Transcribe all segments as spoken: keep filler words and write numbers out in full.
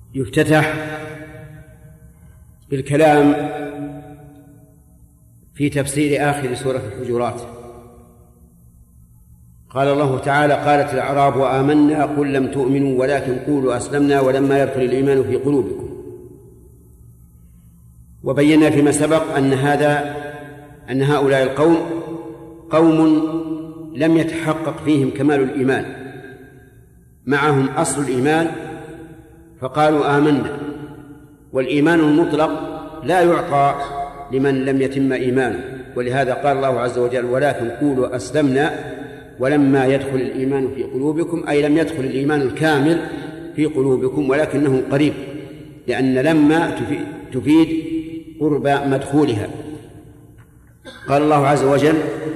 يفتتح بالكلام في تفسير آخر سورة الحجرات. قال الله تعالى: قالت الأعراب آمنا قل لم تؤمنوا ولكن قولوا أسلمنا ولما يدخل الإيمان في قلوبكم. وبينا فيما سبق أن هذا أن هؤلاء القوم قوم لم يتحقق فيهم كمال الإيمان، معهم أصل الإيمان فقالوا آمنا، والإيمان المطلق لا يعطى لمن لم يتم إيمانه، ولهذا قال الله عز وجل: ولكن قولوا أسلمنا ولما يدخل الإيمان في قلوبكم، أي لم يدخل الإيمان الكامل في قلوبكم ولكنه قريب، لأن لما تفيد قرب مدخولها. قال الله عز وجل: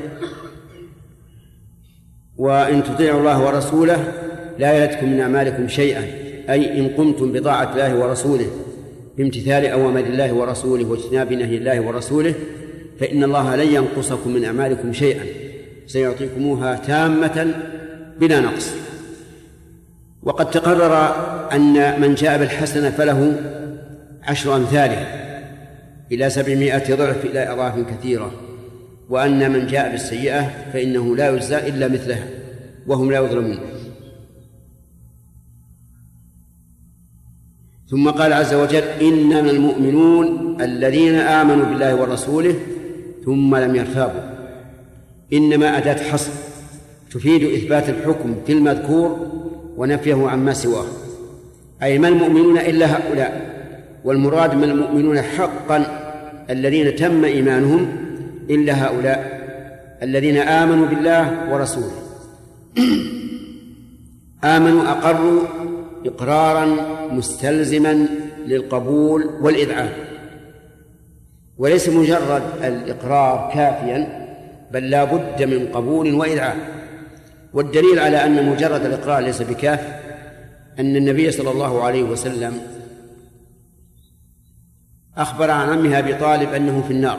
وإن تطيعوا الله ورسوله لا يلتكم من أعمالكم شيئا، أي إن قمتم بطاعة الله ورسوله بامتثال أوامر الله ورسوله واجتناب نهي الله ورسوله فإن الله لن ينقصكم من أعمالكم شيئا، سيعطيكموها تامة بلا نقص. وقد تقرر أن من جاء بالحسنة فله عشر أمثالها إلى سبعمائة ضعف إلى أضعاف كثيرة، وأن من جاء بالسيئة فإنه لا يجزى إلا مثلها وهم لا يظلمون. ثم قال عز وجل: إنما المؤمنون الذين آمنوا بالله ورسوله ثم لم يرتابوا. إنما أداة حصر تفيد إثبات الحكم في المذكور ونفيه عما سواه، أي ما المؤمنون إلا هؤلاء، والمراد من المؤمنون حقا الذين تم إيمانهم إلا هؤلاء الذين آمنوا بالله ورسوله. آمنوا أقروا إقرارا مستلزما للقبول والإذعان، وليس مجرد الإقرار كافيا، بل لا بد من قبول وإذعان. والدليل على أن مجرد الإقرار ليس بكاف أن النبي صلى الله عليه وسلم أخبر عن عمه أبي طالب أنه في النار،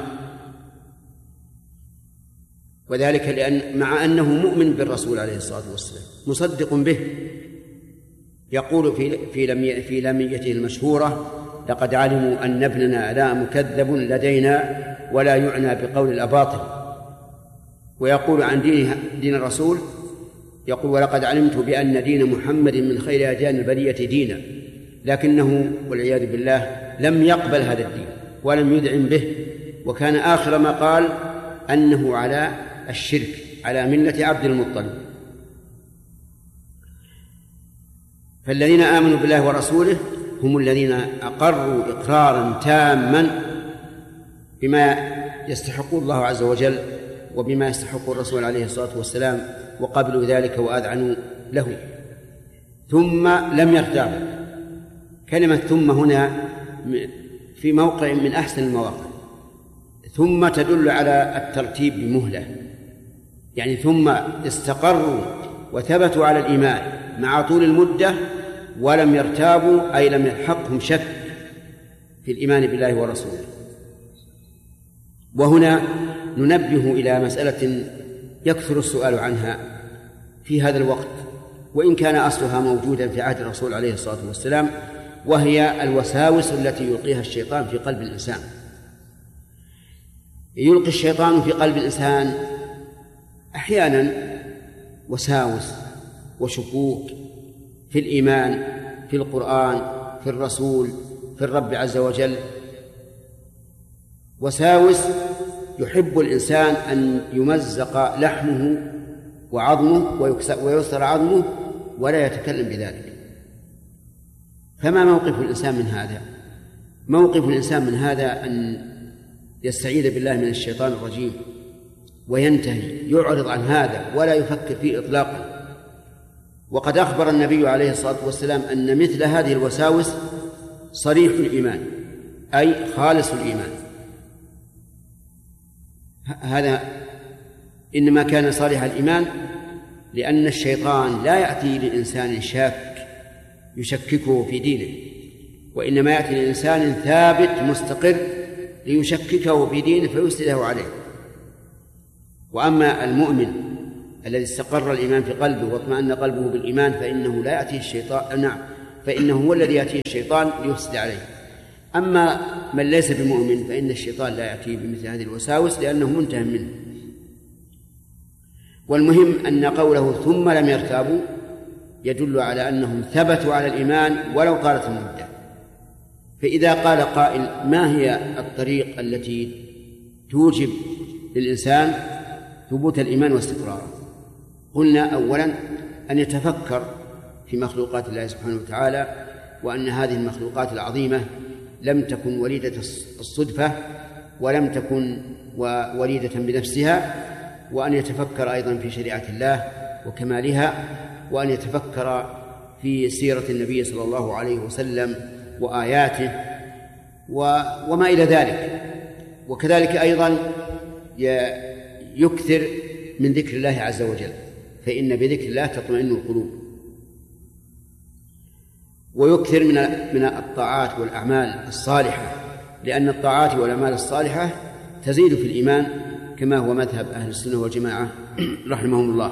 وذلك لأن مع أنه مؤمن بالرسول عليه الصلاة والسلام مصدق به، يقول في في في لميته المشهورة: لقد علموا أن ابننا لا مكذب لدينا ولا يعنى بقول الأباطل. ويقول عن دين دين الرسول، يقول: ولقد علمت بأن دين محمد من خير أديان البرية دينا، لكنه والعياذ بالله لم يقبل هذا الدين ولم يدعم به، وكان آخر ما قال أنه على الشرك على ملة عبد المطلب. فالذين آمنوا بالله ورسوله هم الذين أقروا إقرارا تاما بما يستحق الله عز وجل وبما يستحق الرسول عليه الصلاة والسلام، وقبلوا ذلك وأذعنوا له. ثم لم يرتابوا. كلمة ثم هنا في موقع من أحسن المواقع. ثم تدل على الترتيب بمهلة، يعني ثم استقروا وثبتوا على الإيمان مع طول المدة ولم يرتابوا، أي لم يلحقهم شك في الإيمان بالله ورسوله. وهنا ننبه إلى مسألة يكثر السؤال عنها في هذا الوقت، وإن كان أصلها موجودا في عهد الرسول عليه الصلاة والسلام، وهي الوساوس التي يلقيها الشيطان في قلب الإنسان. يلقي الشيطان في قلب الإنسان أحيانا وساوس وشكوك في الإيمان، في القرآن، في الرسول، في الرب عز وجل، وساوس يحب الإنسان أن يمزق لحمه وعظمه ويكسر عظمه ولا يتكلم بذلك. فما موقف الإنسان من هذا؟ موقف الإنسان من هذا أن يستعيذ بالله من الشيطان الرجيم وينتهي، يعرض عن هذا ولا يفكر فيه إطلاقا. وقد أخبر النبي عليه الصلاة والسلام أن مثل هذه الوساوس صريح الإيمان، أي خالص الإيمان. هذا إنما كان صالح الإيمان لأن الشيطان لا يأتي لإنسان شاك يشككه في دينه، وإنما يأتي لإنسان ثابت مستقر ليشككه في دينه فيفسده عليه. وأما المؤمن الذي استقر الإيمان في قلبه واطمأن قلبه بالإيمان فإنه لا يأتي الشيطان نعم فإنه هو الذي يأتيه الشيطان ليفسد عليه. أما من ليس بمؤمن فإن الشيطان لا يأتيه بمثل هذه الوساوس لأنه منتهى منه. والمهم أن قوله ثم لم يرتابوا يدل على أنهم ثبتوا على الإيمان ولو طالت المدة. فإذا قال قائل ما هي الطريق التي توجب للإنسان ثبوت الإيمان واستقراره؟ قلنا أولا أن يتفكر في مخلوقات الله سبحانه وتعالى، وأن هذه المخلوقات العظيمة لم تكن وليدة الصدفة ولم تكن وليدة بنفسها، وأن يتفكر أيضا في شريعة الله وكمالها، وأن يتفكر في سيرة النبي صلى الله عليه وسلم وآياته وما إلى ذلك. وكذلك أيضا يكثر من ذكر الله عز وجل، فإن بذكر الله تطمئن القلوب، ويكثر من من الطاعات والأعمال الصالحة، لأن الطاعات والأعمال الصالحة تزيد في الإيمان كما هو مذهب أهل السنة والجماعة رحمهم الله.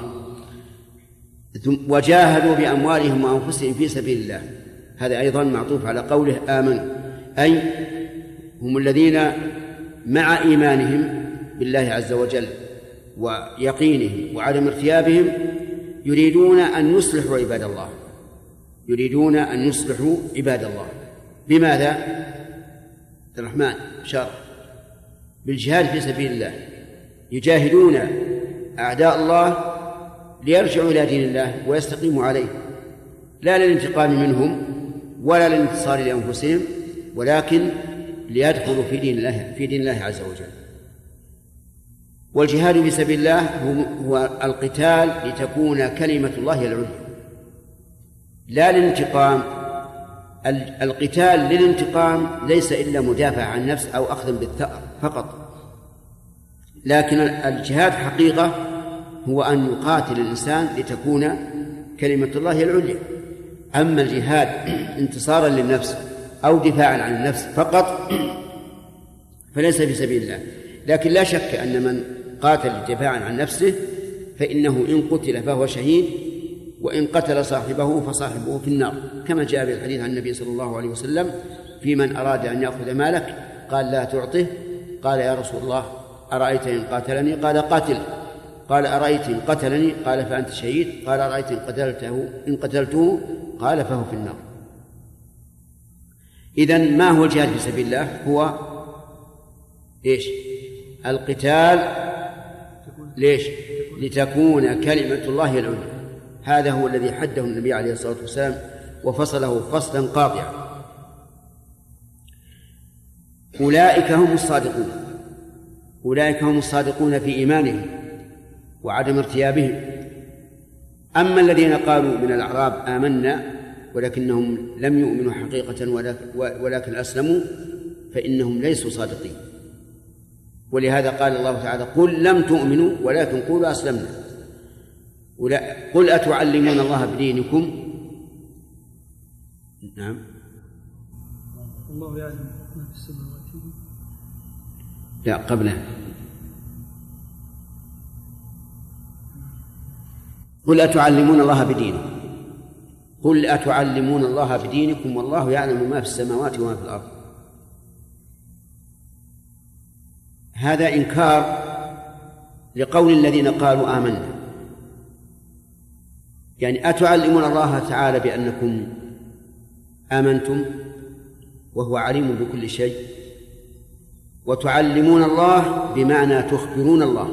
وجاهدوا بأموالهم وأنفسهم في سبيل الله، هذا أيضا معطوف على قوله آمنوا، أي هم الذين مع إيمانهم بالله عز وجل ويقينهم وعدم ارتيابهم يريدون أن يصلحوا عباد الله، يريدون أن يصلحوا عباد الله. بماذا؟ عبد الرحمن شرح بالجهاد في سبيل الله، يجاهدون أعداء الله ليرجعوا إلى دين الله ويستقيموا عليه، لا للانتقام منهم ولا للانتصار لأنفسهم، ولكن ليدخلوا في دين الله في دين الله عز وجل. والجهاد في سبيل الله هو القتال لتكون كلمة الله العليا، لا للانتقام. القتال للانتقام ليس إلا مدافع عن النفس أو أخذ بالثأر فقط، لكن الجهاد حقيقة هو أن يقاتل الإنسان لتكون كلمة الله العليا. أما الجهاد انتصارا للنفس أو دفاعا عن النفس فقط فليس في سبيل الله. لكن لا شك أن من قاتل دفاعا عن نفسه فإنه إن قتل فهو شهيد، وإن قتل صاحبه فصاحبه في النار، كما جاء في الحديث عن النبي صلى الله عليه وسلم في من أراد أن يأخذ مالك قال لا تعطه، قال يا رسول الله أرأيت إن قاتلني؟ قال قاتل. قال أرأيت إن قتلني؟ قال فأنت شهيد. قال أرأيت إن قتلته إن قتلته؟ قال فهو في النار. إذن ما هو الجهاد في سبيل الله؟ هو إيش؟ القتال ليش؟ لتكون كلمة الله العليا. هذا هو الذي حده النبي عليه الصلاة والسلام وفصله فصلا قاطعا. أولئك هم الصادقون، أولئك هم الصادقون في إيمانهم وعدم ارتيابهم. أما الذين قالوا من الأعراب آمنا ولكنهم لم يؤمنوا حقيقة ولكن أسلموا فإنهم ليسوا صادقين. ولهذا قال الله تعالى قل لم تؤمنوا ولكن قولوا أسلمنا. قل أتعلمون الله بدينكم؟ نعم الله يعلم ما في السماوات. لا قبله قل أتعلمون الله بدينكم، قل أتعلمون الله بدينكم والله يعلم ما في السماوات وما في الأرض. هذا إنكار لقول الذين قالوا آمنا، يعني أتعلمون الله تعالى بأنكم آمنتم وهو عليم بكل شيء، وتعلمون الله بمعنى تخبرون الله،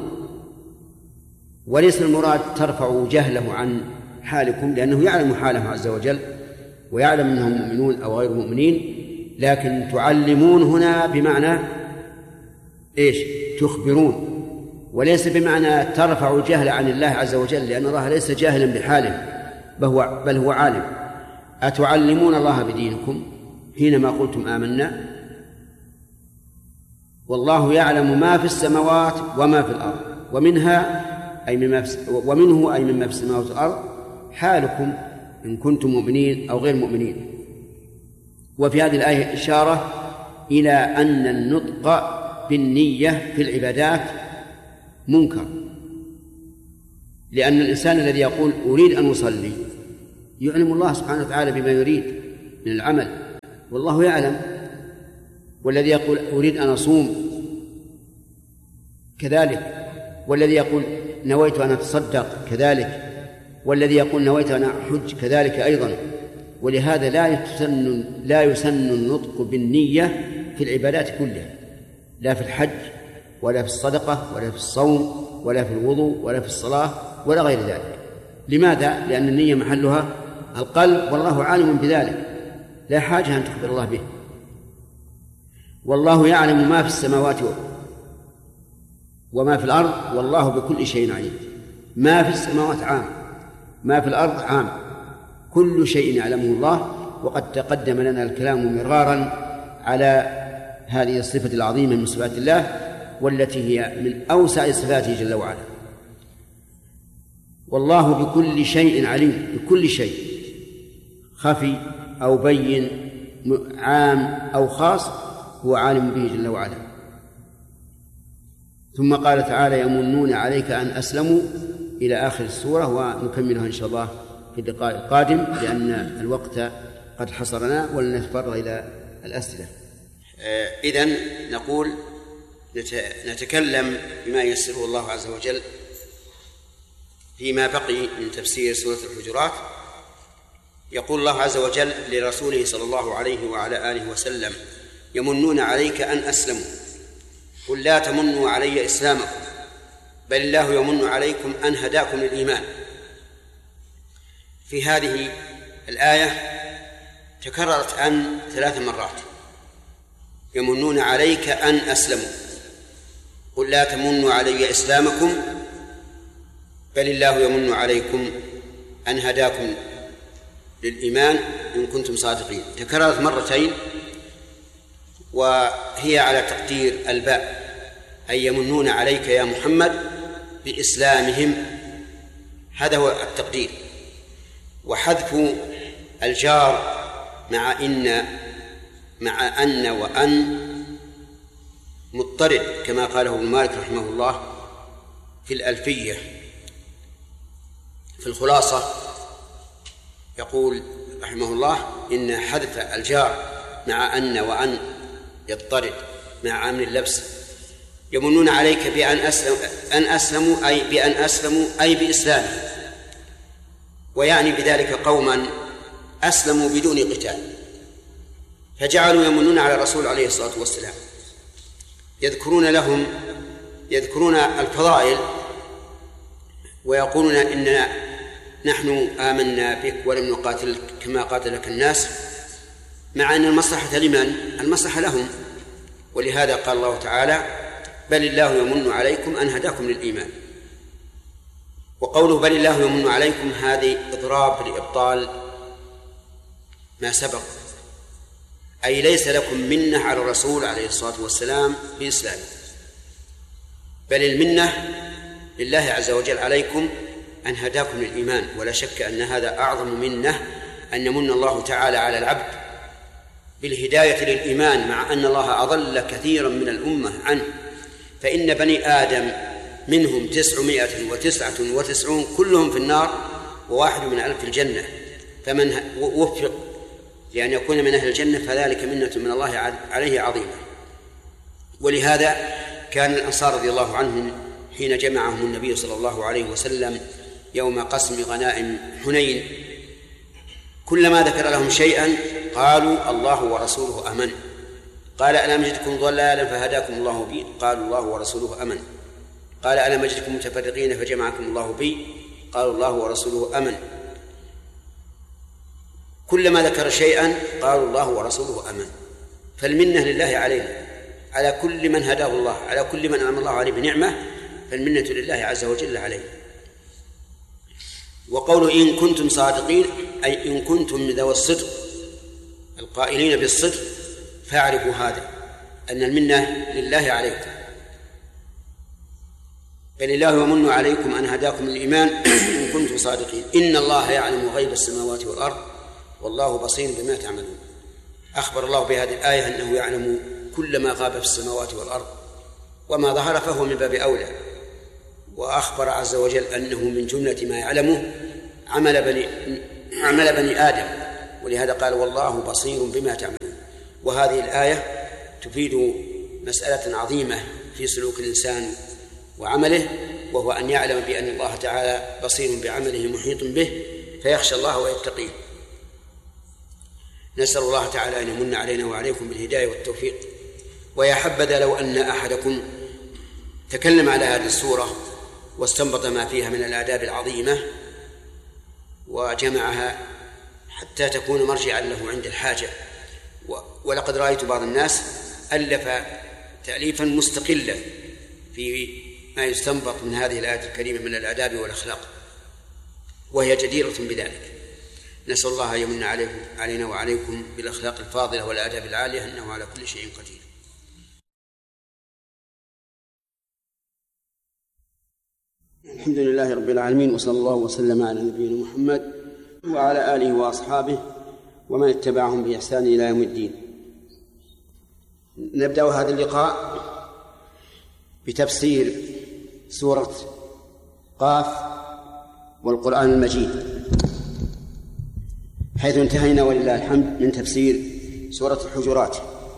وليس المراد ترفعوا جهله عن حالكم، لأنه يعلم حاله عز وجل ويعلم أنهم مؤمنون أو غير مؤمنين، لكن تعلمون هنا بمعنى إيش؟ تخبرون، وليس بمعنى ترفعوا الجهل عن الله عز وجل، لأن الله ليس جاهلا بحاله بل هو عالم. أتعلمون الله بدينكم حينما قلتم آمنا والله يعلم ما في السماوات وما في الأرض، ومنها أي مما في ومنه أي مما في السماوات والأرض حالكم إن كنتم مؤمنين أو غير مؤمنين. وفي هذه الآية إشارة إلى أن النطق بالنية في العبادات منكر، لأن الإنسان الذي يقول أريد أن أصلي يعلم الله سبحانه وتعالى بما يريد، من العمل، والله يعلم. والذي يقول أريد أن أصوم كذلك، والذي يقول نويت أن أتصدق كذلك، والذي يقول نويت أن أحج كذلك أيضا. ولهذا لا يسن لا يسن النطق بالنية في العبادات كلها، لا في الحج ولا في الصدقة ولا في الصوم ولا في الوضوء ولا في الصلاة ولا غير ذلك. لماذا؟ لأن النية محلها القلب، والله عالم بذلك، لا حاجة أن تخبر الله به. والله يعلم ما في السماوات وما في الأرض والله بكل شيء عليم. ما في السماوات عام، ما في الأرض عام، كل شيء يعلمه الله. وقد تقدم لنا الكلام مرارا على هذه الصفة العظيمة من صفات الله، والتي هي من أوسع صفاته جل وعلا. والله بكل شيء عليم، بكل شيء خفي أو بين، عام أو خاص، هو عالم به جل وعلا. ثم قال تعالى يمنون عليك أن أسلموا إلى آخر السورة، ونكملها إن شاء الله في اللقاء القادم لأن الوقت قد حصرنا، ولنتفرغ إلى الأسئلة. إذن نقول نتكلم بما ييسره الله عز وجل فيما بقي من تفسير سورة الحجرات. يقول الله عز وجل لرسوله صلى الله عليه وعلى آله وسلم يمنون عليك أن أسلموا، قل لا تمنوا علي إسلامكم بل الله يمن عليكم أن هداكم للإيمان. في هذه الآية تكررت أن ثلاث مرات، يمنون عليك أن أسلموا، قل لا تمنوا علي إسلامكم بل الله يمن عليكم أن هداكم للإيمان إن كنتم صادقين. تكررت مرتين، وهي على تقدير الباء، أي يمنون عليك يا محمد بإسلامهم، هذا هو التقدير. وحذف الجار مع إن مع أن وأن مضطرد كما قاله ابن مالك رحمه الله في الألفية. في الخلاصة يقول رحمه الله إن حذف الجار مع أن وأن يضطرد مع عامل اللبس. يمنون عليك بأن أسلم أن أسلموا أي بأن أسلموا أي بإسلام، ويعني بذلك قوما أسلموا بدون قتال، فجعلوا يمنون على الرسول عليه الصلاة والسلام، يذكرون لهم يذكرون الفضائل ويقولون إننا نحن آمنا بك ولم نقاتلك كما قاتلك الناس، مع أن المصلحة لمن؟ المصلحة لهم. ولهذا قال الله تعالى بل الله يمن عليكم أن هداكم للإيمان. وقوله بل الله يمن عليكم هذه إضراب لإبطال ما سبق، أي ليس لكم منة على الرسول عليه الصلاة والسلام بإسلامه، بل المنة لله عز وجل عليكم أن هداكم للإيمان. ولا شك أن هذا أعظم منة، أن يمن الله تعالى على العبد بالهداية للإيمان مع أن الله أضل كثيرا من الأمة عنه. فإن بني آدم منهم تسعمائة وتسعة وتسعون كلهم في النار وواحد من ألف الجنة، فمن وفق لأن يكون من أهل الجنة فذلك منة من الله عليه عظيمة. ولهذا كان الأنصار رضي الله عنهم حين جمعهم النبي صلى الله عليه وسلم يوم قسم غنائم حنين كلما ذكر لهم شيئا قالوا الله ورسوله أمن. قال ألم يجدكم ضلالا فهداكم الله بي؟ قالوا الله ورسوله أمن. قال ألم يجدكم متفرقين فجمعكم الله بي؟ قالوا الله ورسوله أمن. كلما ذكر شيئا قالوا الله ورسوله أمن. فالمنة لله علينا على كل من هداه الله، على كل من أنعم الله عليه بنعمة، فالمنة لله عز وجل عليه. وقوله إن كنتم صادقين أي إن كنتم من ذوي الصدق القائلين بالصدق، فاعرفوا هذا أن المنة لله عليكم. بل الله يمن عليكم أن هداكم الإيمان إن كنتم صادقين. إن الله يعلم غيب السماوات والأرض والله بصير بما تعملون. أخبر الله بهذه الآية أنه يعلم كل ما غاب في السماوات والأرض، وما ظهر فهو من باب أولى. وأخبر عز وجل أنه من جملة ما يعلمه عمل بني, عمل بني آدم ولهذا قال والله بصير بما تعملون. وهذه الآية تفيد مسألة عظيمة في سلوك الإنسان وعمله، وهو أن يعلم بأن الله تعالى بصير بعمله محيط به، فيخشى الله ويتقيه. نسأل الله تعالى أن يمن علينا وعليكم بالهداية والتوفيق. ويا حبذا لو أن أحدكم تكلم على هذه السورة واستنبط ما فيها من الآداب العظيمة وجمعها حتى تكون مرجعا له عند الحاجة. ولقد رأيت بعض الناس ألف تأليفا مستقلا في ما يستنبط من هذه الآية الكريمة من الآداب والأخلاق، وهي جديرة بذلك. نسأل الله يمن علينا وعليكم بالأخلاق الفاضلة والآداب العالية، إنه على كل شيء قدير. الحمد لله رب العالمين، وصلى الله وسلم على نبينا محمد وعلى آله وأصحابه ومن اتبعهم بإحسان إلى يوم الدين. نبدأ هذا اللقاء بتفسير سورة قاف والقرآن المجيد، حيث انتهينا ولله الحمد من تفسير سورة الحجرات.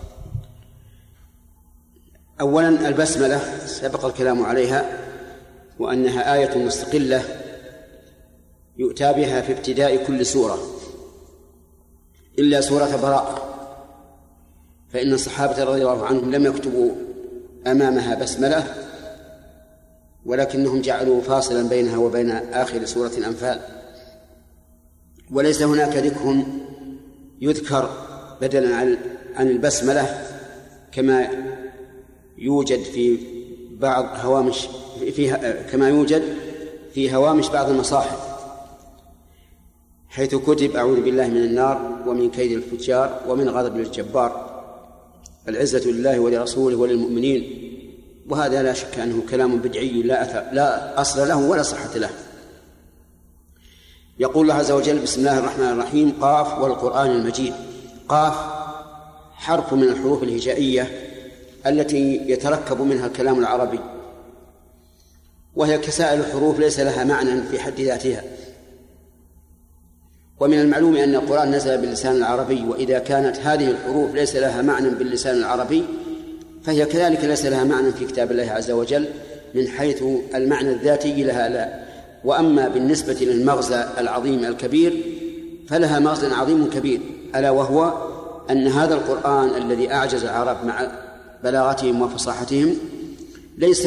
أولا البسملة سبق الكلام عليها، وأنها آية مستقلة يؤتى بها في ابتداء كل سورة إلا سورة براءة، فإن الصحابة رضي الله عنهم لم يكتبوا أمامها بسملة، ولكنهم جعلوا فاصلا بينها وبين آخر سورة الأنفال. وليس هناك ذكر يذكر بدلا عن البسملة كما يوجد في بعض هوامش فيها كما يوجد في هوامش بعض المصاحف، حيث كتب أعوذ بالله من النار ومن كيد الفجار ومن غضب الجبار، العزة لله ولرسوله وللمؤمنين. وهذا لا شك أنه كلام بدعي لا أثر لا أصل له ولا صحة له. يقول الله عز وجل: بسم الله الرحمن الرحيم، قاف والقرآن المجيد. قاف حرف من الحروف الهجائية التي يتركب منها الكلام العربي، وهي كسائر الحروف ليس لها معنى في حد ذاتها. ومن المعلوم أن القرآن نزل باللسان العربي، وإذا كانت هذه الحروف ليس لها معنى باللسان العربي فهي كذلك ليس لها معنى في كتاب الله عز وجل من حيث المعنى الذاتي لها لا. وأما بالنسبة للمغزى العظيم الكبير فلها مغزى عظيم كبير، ألا وهو أن هذا القرآن الذي أعجز العرب مع بلاغتهم وفصاحتهم ليس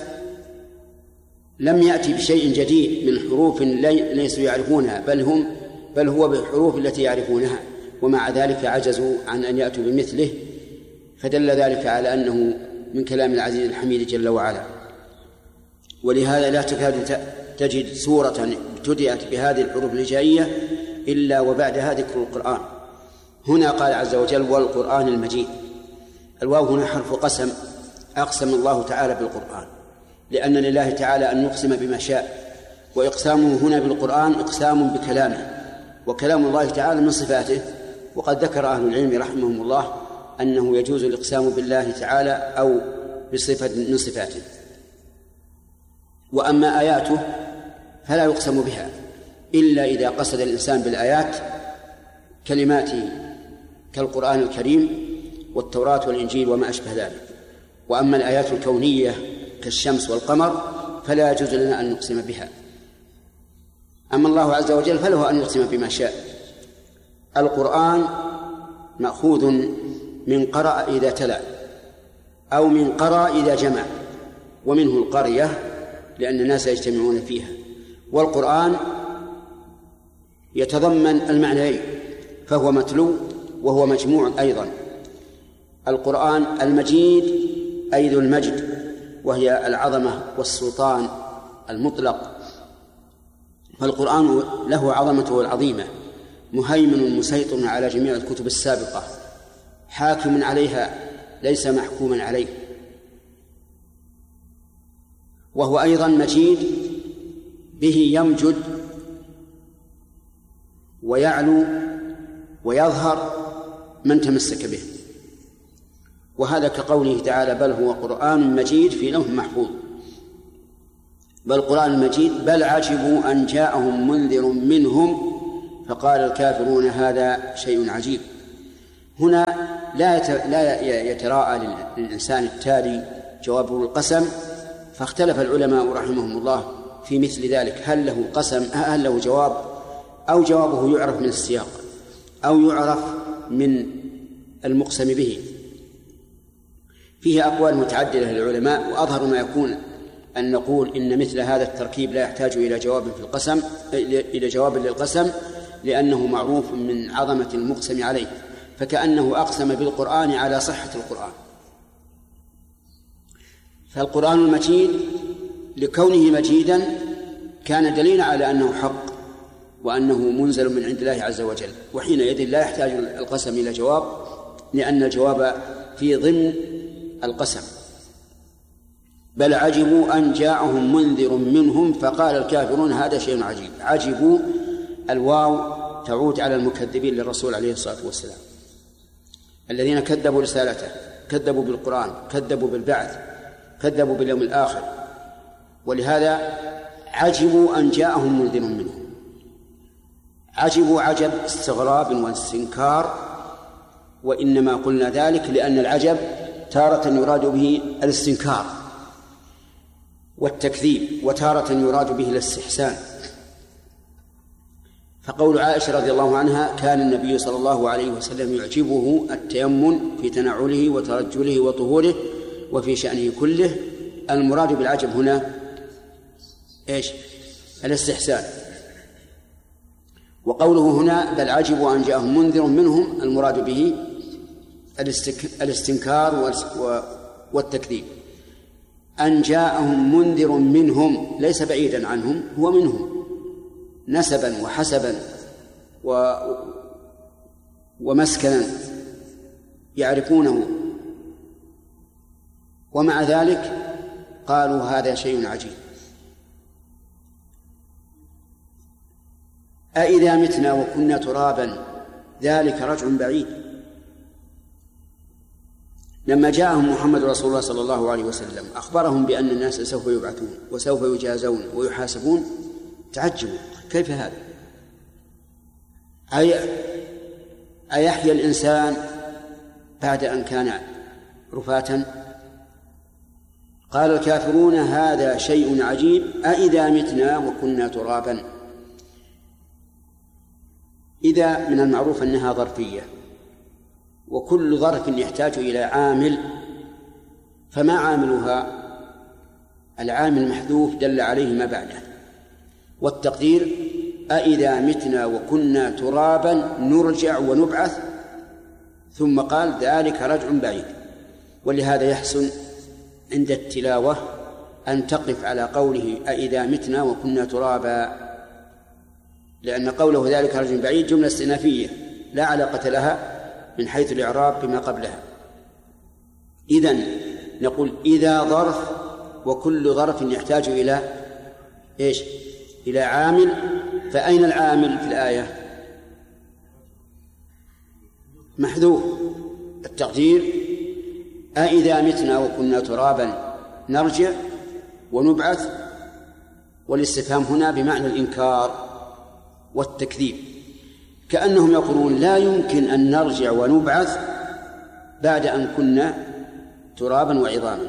لم يأتي بشيء جديد من حروف ليسوا يعرفونها، بل هم بل هو بالحروف التي يعرفونها، ومع ذلك عجزوا عن أن يأتوا بمثله، فدل ذلك على أنه من كلام العزيز الحميد جل وعلا. ولهذا لا تكاد تجد سورة ابتدأت بهذه الحروف الهجائية إلا وبعدها ذكر القرآن. هنا قال عز وجل: والقرآن المجيد. الواو هنا حرف قسم، أقسم الله تعالى بالقرآن، لأن لله تعالى أن نقسم بما شاء، وإقسامه هنا بالقرآن إقسام بكلامه، وكلام الله تعالى من صفاته. وقد ذكر أهل العلم رحمهم الله أنه يجوز الإقسام بالله تعالى أو بصفة من صفاته. وأما آياته فلا يقسم بها إلا إذا قصد الإنسان بالآيات كلمات كالقرآن الكريم والتوراة والإنجيل وما أشبه ذلك. وأما الآيات الكونية كالشمس والقمر فلا يجوز لنا أن نقسم بها. أما الله عز وجل فله أن يقسم بما شاء. القرآن مأخوذ من قرأ إذا تلا، أو من قرأ إذا جمع، ومنه القرية لأن الناس يجتمعون فيها. والقرآن يتضمن المعنيين، فهو متلو وهو مجموع أيضا. القرآن المجيد أي ذو المجد، وهي العظمة والسلطان المطلق. فالقرآن له عظمته العظيمة، مهيمن مسيطر على جميع الكتب السابقة، حاكم عليها ليس محكوما عليه. وهو أيضا مجيد، به يمجد ويعلو ويظهر من تمسك به. وهذا كقوله تعالى: بل هو قرآن مجيد في لوح محفوظ. بل قرآن مجيد، بل عجبوا أن جاءهم منذر منهم فقال الكافرون هذا شيء عجيب. هنا لا يتراءى للإنسان التالي جواب القسم، فاختلف العلماء رحمهم الله في مثل ذلك، هل له قسم هل له جواب أو جوابه يعرف من السياق أو يعرف من المقسم به. فيه أقوال متعددة للعلماء، وأظهر ما يكون أن نقول إن مثل هذا التركيب لا يحتاج إلى جواب في القسم إلى جواب للقسم، لأنه معروف من عظمة المقسم عليه، فكأنه أقسم بالقرآن على صحة القرآن. فالقرآن المجيد لكونه مجيدا كان دليلا على أنه حق وأنه منزل من عند الله عز وجل، وحينئذ لا يحتاج القسم إلى جواب، لأن الجواب في ضمن القسم. بل عجبوا أن جاءهم منذر منهم فقال الكافرون هذا شيء عجيب. عجبوا الواو تعود على المكذبين للرسول عليه الصلاة والسلام، الذين كذبوا رسالته، كذبوا بالقرآن، كذبوا بالبعث، كذبوا باليوم الآخر، ولهذا عجبوا أن جاءهم منذر منهم. عجبوا عجب استغراب واستنكار، وإنما قلنا ذلك لأن العجب تارة يراد به الاستنكار والتكذيب، وتارة يراد به الاستحسان. فقول عائشة رضي الله عنها كان النبي صلى الله عليه وسلم يعجبه التيمم في تنعله وترجله وطهوره وفي شأنه كله، المراد بالعجب هنا إيش؟ الاستحسان. وقوله هنا بل عجبوا أن جاءهم منذر منهم، المراد به الاستنكار والتكذيب. أن جاءهم منذر منهم ليس بعيدا عنهم، هو منهم نسبا وحسبا و ومسكنا يعرفونه، ومع ذلك قالوا هذا شيء عجيب. أإذا متنا وكنا ترابا ذلك رجع بعيد. لما جاءهم محمد رسول الله صلى الله عليه وسلم أخبرهم بأن الناس سوف يبعثون وسوف يجازون ويحاسبون، تعجبوا كيف هذا؟ أي أيحيى الإنسان بعد أن كان رفاتا؟ قال الكافرون هذا شيء عجيب أإذا متنا وكنا ترابا. إذا من المعروف أنها ظرفية، وكل ظرف يحتاج إلى عامل، فما عاملها؟ العامل محذوف دل عليه ما بعده. والتقدير أإذا متنا وكنا ترابا نرجع ونبعث، ثم قال ذلك رجع بعيد. ولهذا يحسن عند التلاوة أن تقف على قوله أإذا متنا وكنا ترابا، لأن قوله ذلك رجع بعيد جملة استئنافية لا علاقة لها من حيث الإعراب بما قبلها. إذن نقول إذا ظرف، وكل ظرف يحتاج إلى إيش؟ إلى عامل. فأين العامل في الآية؟ محذوف. التقدير أإذا متنا وكنا ترابا نرجع ونبعث، والاستفهام هنا بمعنى الإنكار والتكذيب، كأنهم يقولون لا يمكن أن نرجع ونبعث بعد أن كنا ترابا وعظاما.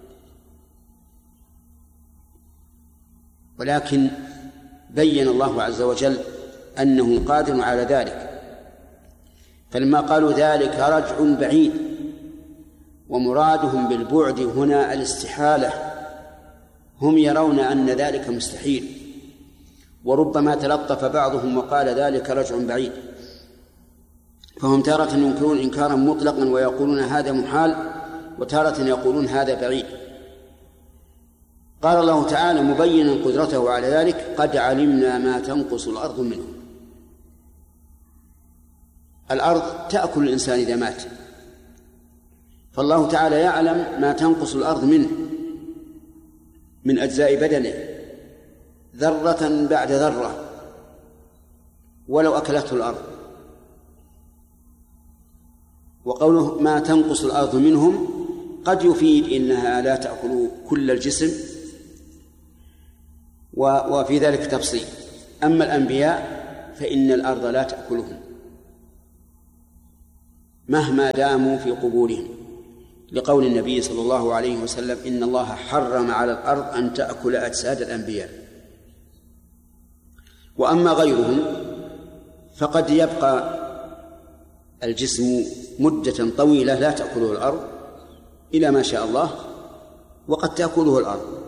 ولكن بين الله عز وجل أنه قادر على ذلك، فلما قالوا ذلك رجع بعيد، ومرادهم بالبعد هنا الاستحالة، هم يرون أن ذلك مستحيل، وربما تلطف بعضهم وقال ذلك رجع بعيد، فهم تارة ينكرون إنكارا مطلقا ويقولون هذا محال، وتارة يقولون هذا بعيد. قال الله تعالى مبينا قدرته على ذلك قد علمنا ما تنقص الأرض منه. الأرض تأكل الإنسان إذا مات، فالله تعالى يعلم ما تنقص الأرض منه من أجزاء بدنه ذرة بعد ذرة ولو أكلته الأرض. وقوله ما تنقص الأرض منهم قد يفيد إنها لا تأكل كل الجسم، وفي ذلك تفصيل. أما الأنبياء فإن الأرض لا تأكلهم مهما داموا في قبورهم، لقول النبي صلى الله عليه وسلم: إن الله حرم على الأرض أن تأكل أجساد الأنبياء. وأما غيرهم فقد يبقى الجسم مدة طويلة لا تأكله الأرض إلى ما شاء الله، وقد تأكله الأرض،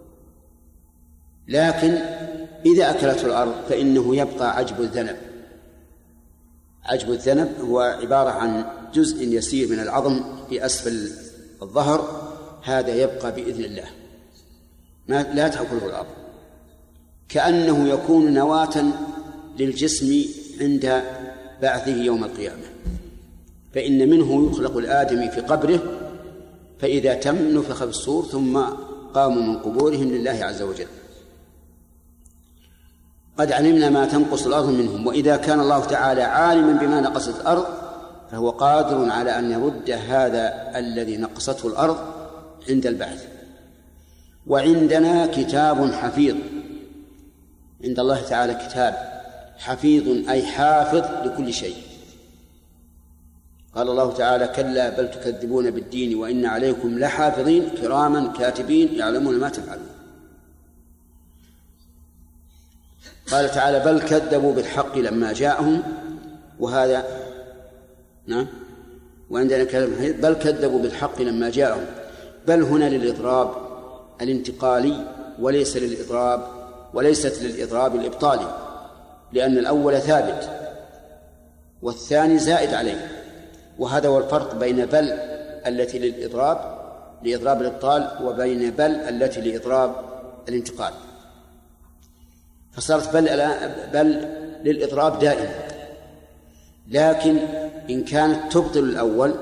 لكن إذا أكلته الأرض فإنه يبقى عجب الذنب. عجب الذنب هو عبارة عن جزء يسير من العظم في أسفل الظهر، هذا يبقى بإذن الله لا تأكله الأرض، كأنه يكون نواة للجسم عند بعثه يوم القيامة. فإن منه يخلق الآدمي في قبره، فإذا تم نفخ في الصور ثم قاموا من قبورهم لله عز وجل. قد علمنا ما تنقص الأرض منهم، وإذا كان الله تعالى عالما بما نقصت الأرض فهو قادر على أن يرد هذا الذي نقصته الأرض عند البعث. وعندنا كتاب حفيظ، عند الله تعالى كتاب حفيظ أي حافظ لكل شيء. قال الله تعالى: كلا بل تكذبون بالدين وإن عليكم لحافظين كراما كاتبين يعلمون ما تفعلون. قال تعالى: بل كذبوا بالحق لما جاءهم، وهذا نعم وعندنا كلام بل كذبوا بالحق لما جاءهم. بل هنا للإضراب الانتقالي وليس للإضراب وليست للإضراب الإبطالي، لأن الأول ثابت والثاني زائد عليه، وهذا هو الفرق بين بل التي للإضراب لإضراب الإبطال وبين بل التي لإضراب الانتقال. فصارت بل, بل للإضراب دائما، لكن إن كانت تبطل الأول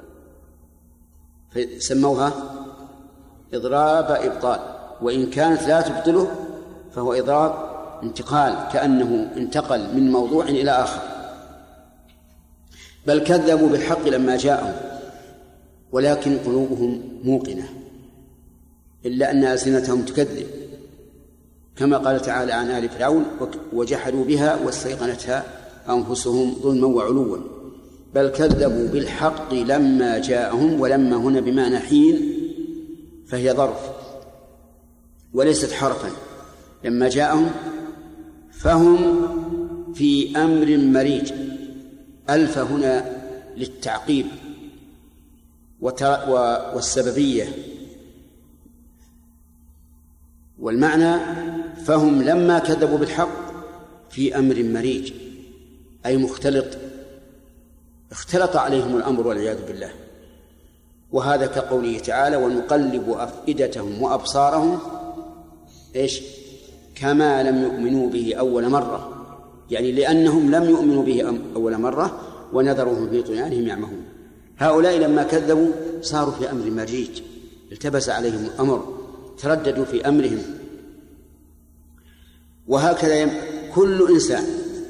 فسموها إضراب إبطال، وإن كانت لا تبطله فهو إضراب انتقال، كأنه انتقل من موضوع إلى آخر. بل كذبوا بالحق لما جاءهم ولكن قلوبهم موقنة، إلا أن ألسنتهم تكذب، كما قال تعالى عن آل فرعون: وجحدوا بها واستيقنتها أنفسهم ظلما وعلوا. بل كذبوا بالحق لما جاءهم، ولما هنا بمعنى حين، فهي ظرف وليست حرفا. لما جاءهم فهم في أمر مريج، ألف هنا للتعقيب والسببية، والمعنى فهم لما كذبوا بالحق في أمر مريج أي مختلط، اختلط عليهم الأمر والعياذ بالله. وهذا كقوله تعالى: ونقلب أفئدتهم وأبصارهم إيش كما لم يؤمنوا به أول مرة، يعني لأنهم لم يؤمنوا به أول مرة ونذرهم في طغيانهم يعمهون. هؤلاء لما كذبوا صاروا في أمر مريج، التبس عليهم الأمر، ترددوا في أمرهم. وهكذا كل إنسان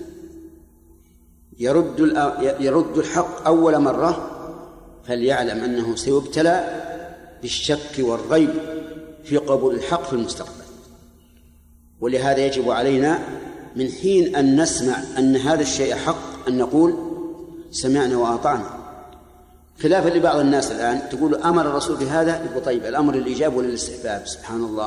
يرد يرد الحق أول مرة فليعلم أنه سيبتلى بالشك والريب في قبول الحق في المستقبل. ولهذا يجب علينا من حين أن نسمع أن هذا الشيء حق أن نقول سمعنا وأطعنا، خلافا لبعض الناس الآن تقول أمر الرسول بهذا، يقول طيب الأمر للإيجاب ولا للاستحباب؟ سبحان الله،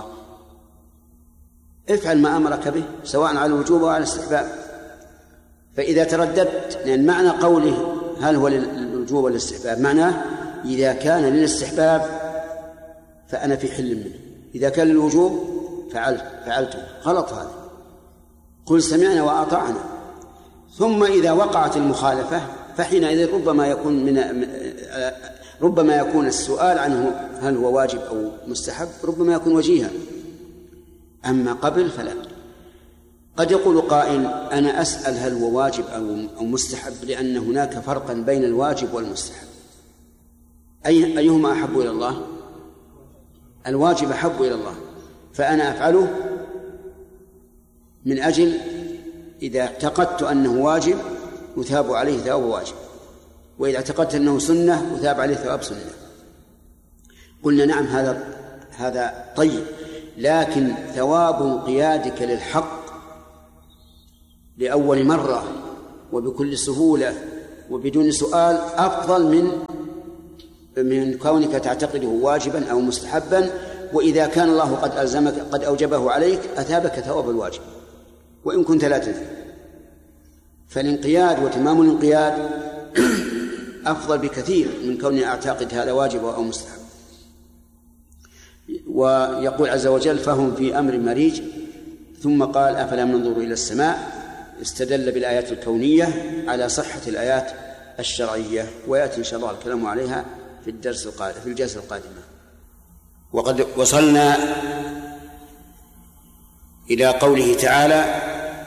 افعل ما أمرك به سواء على الوجوب أو على الاستحباب. فإذا ترددت، لأن معنى قوله هل هو للوجوب ولا للاستحباب معناه إذا كان للاستحباب فأنا في حل منه، إذا كان للوجوب فعلت فعلته غلط. هذا قل سمعنا وأطعنا. ثم إذا وقعت المخالفة فحينئذ ربما يكون من ربما يكون السؤال عنه هل هو واجب أو مستحب ربما يكون وجيها، أما قبل فلا. قد يقول قائل أنا أسأل هل هو واجب أو مستحب لأن هناك فرقا بين الواجب والمستحب، أي أيهما أحب إلى الله؟ الواجب أحب إلى الله، فأنا أفعله من أجل إذا اعتقدت أنه واجب يثاب عليه ثواب واجب، وإذا اعتقدت أنه سنة يثاب عليه ثواب سنة. قلنا نعم هذا هذا طيب، لكن ثواب انقيادك للحق لأول مرة وبكل سهولة وبدون سؤال أفضل من من كونك تعتقده واجبا أو مستحبا، وإذا كان الله قد ألزمك قد أوجبه عليك أثابك ثواب الواجب وإن كنت لا تدري. فالانقياد وتمام الانقياد أفضل بكثير من كوني أعتقد هذا واجب أو مستحب. ويقول عز وجل فهم في أمر مريج، ثم قال أفلم ننظر إلى السماء، استدل بالآيات الكونية على صحة الآيات الشرعية، ويأتي إن شاء الله الكلام عليها في الدرس القادم في الجلسة القادمة. وقد وصلنا إلى قوله تعالى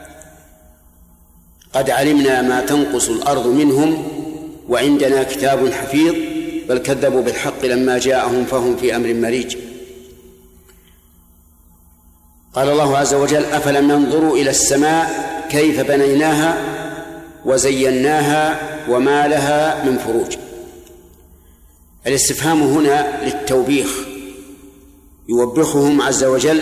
قد علمنا ما تنقص الأرض منهم وعندنا كتاب حفيظ بل كذبوا بالحق لما جاءهم فهم في أمر مريج. قال الله عز وجل أفلم ينظروا إلى السماء كيف بنيناها وزيناها وما لها من فروج. الاستفهام هنا للتوبيخ، يوبخهم عز وجل